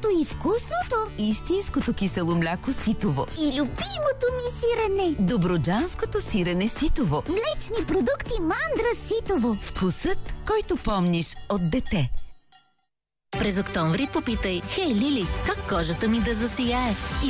здравото и вкусното. Истинското кисело мляко Ситово. И любимото ми сирене. Добруджанското сирене Ситово. Млечни продукти Мандра Ситово. Вкусът, който помниш от дете. През октомври попитай: "Хей, Лили, как кожата ми да засияе?"